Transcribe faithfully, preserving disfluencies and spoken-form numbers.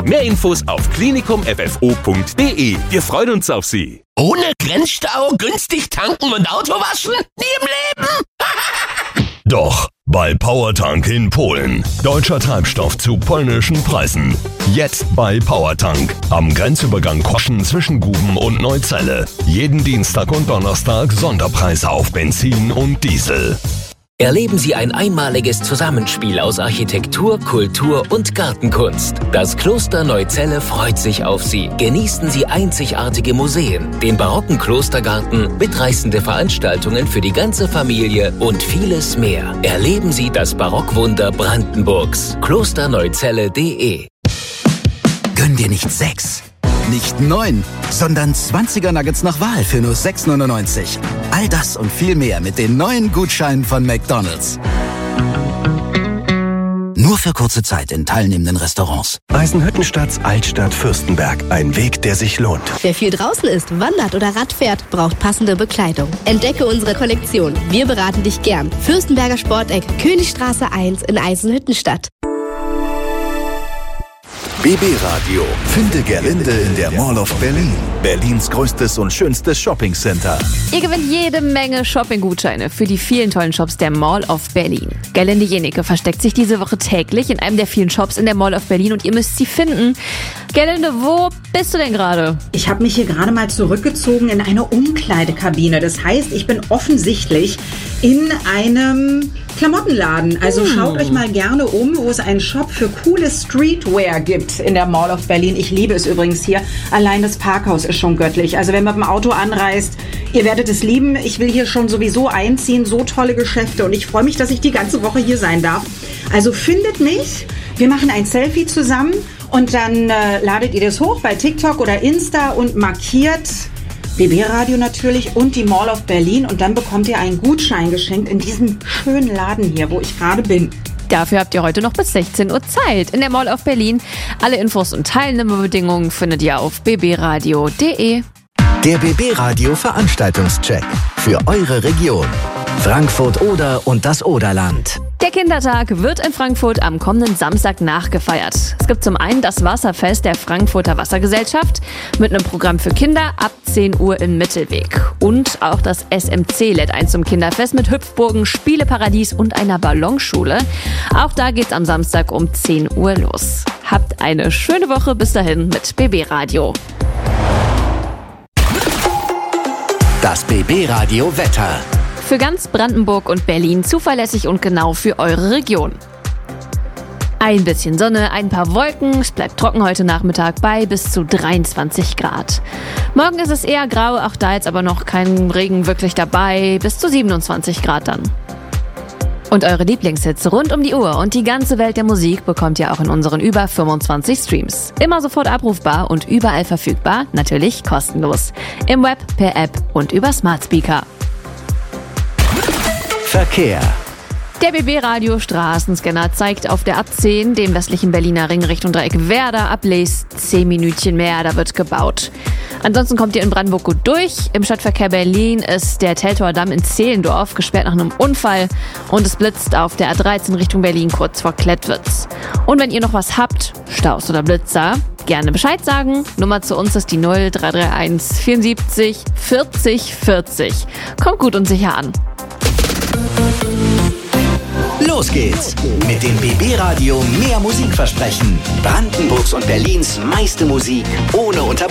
Mehr Infos auf klinikum f f o punkt d e. Wir freuen uns auf Sie. Ohne Grenzstau, günstig tanken und Auto waschen? Nie im Leben! Doch, bei Powertank in Polen. Deutscher Treibstoff zu polnischen Preisen. Jetzt bei Powertank. Am Grenzübergang Koschen zwischen Guben und Neuzelle. Jeden Dienstag und Donnerstag Sonderpreise auf Benzin und Diesel. Erleben Sie ein einmaliges Zusammenspiel aus Architektur, Kultur und Gartenkunst. Das Kloster Neuzelle freut sich auf Sie. Genießen Sie einzigartige Museen, den barocken Klostergarten, mitreißende Veranstaltungen für die ganze Familie und vieles mehr. Erleben Sie das Barockwunder Brandenburgs. klosterneuzelle punkt de. Gönn dir nicht sechs, nicht neun, sondern zwanziger Nuggets nach Wahl für nur sechs neunundneunzig. All das und viel mehr mit den neuen Gutscheinen von McDonald's. Nur für kurze Zeit in teilnehmenden Restaurants. Eisenhüttenstadts Altstadt Fürstenberg. Ein Weg, der sich lohnt. Wer viel draußen ist, wandert oder Rad fährt, braucht passende Bekleidung. Entdecke unsere Kollektion. Wir beraten dich gern. Fürstenberger Sporteck, Königstraße eins in Eisenhüttenstadt. B B-Radio. Finde Gerlinde in der Mall of Berlin. Berlins größtes und schönstes Shoppingcenter. Ihr gewinnt jede Menge Shopping-Gutscheine für die vielen tollen Shops der Mall of Berlin. Gerlinde Jenecke versteckt sich diese Woche täglich in einem der vielen Shops in der Mall of Berlin und ihr müsst sie finden. Gerlinde, wo bist du denn gerade? Ich habe mich hier gerade mal zurückgezogen in eine Umkleidekabine. Das heißt, ich bin offensichtlich in einem Klamottenladen. Also hm. schaut euch mal gerne um, wo es einen Shop für coole Streetwear gibt in der Mall of Berlin. Ich liebe es übrigens hier. Allein das Parkhaus ist schon göttlich. Also wenn man mit dem Auto anreist, ihr werdet es lieben. Ich will hier schon sowieso einziehen. So tolle Geschäfte und ich freue mich, dass ich die ganze Woche hier sein darf. Also findet mich. Wir machen ein Selfie zusammen und dann äh, ladet ihr das hoch bei TikTok oder Insta und markiert B B-Radio natürlich und die Mall of Berlin und dann bekommt ihr einen Gutschein geschenkt in diesem schönen Laden hier, wo ich gerade bin. Dafür habt ihr heute noch bis sechzehn Uhr Zeit in der Mall of Berlin. Alle Infos und Teilnahmebedingungen findet ihr auf b b radio punkt de. Der B B-Radio Veranstaltungscheck für eure Region. Frankfurt Oder und das Oderland. Der Kindertag wird in Frankfurt am kommenden Samstag nachgefeiert. Es gibt zum einen das Wasserfest der Frankfurter Wassergesellschaft mit einem Programm für Kinder ab zehn Uhr im Mittelweg. Und auch das S M C lädt ein zum Kinderfest mit Hüpfburgen, Spieleparadies und einer Ballonschule. Auch da geht's am Samstag um zehn Uhr los. Habt eine schöne Woche bis dahin mit B B-Radio. Das B B-Radio Wetter. Für ganz Brandenburg und Berlin zuverlässig und genau für eure Region. Ein bisschen Sonne, ein paar Wolken, es bleibt trocken heute Nachmittag bei bis zu dreiundzwanzig Grad. Morgen ist es eher grau, auch da jetzt aber noch kein Regen wirklich dabei, bis zu siebenundzwanzig Grad dann. Und eure Lieblingshits rund um die Uhr und die ganze Welt der Musik bekommt ihr auch in unseren über fünfundzwanzig Streams. Immer sofort abrufbar und überall verfügbar, natürlich kostenlos. Im Web, per App und über Smart Speaker. Verkehr. Der B B-Radio Straßenscanner zeigt auf der A zehn den westlichen Berliner Ring Richtung Dreieck Werder ab Lees zehn Minütchen mehr, da wird gebaut. Ansonsten kommt ihr in Brandenburg gut durch. Im Stadtverkehr Berlin ist der Teltower Damm in Zehlendorf gesperrt nach einem Unfall und es blitzt auf der A dreizehn Richtung Berlin kurz vor Klettwitz. Und wenn ihr noch was habt, Staus oder Blitzer, gerne Bescheid sagen. Nummer zu uns ist die null drei drei eins vierundsiebzig vierzig vierzig. Kommt gut und sicher an. Los geht's mit dem B B-Radio mehr Musik versprechen. Brandenburgs und Berlins meiste Musik ohne Unterbrechung.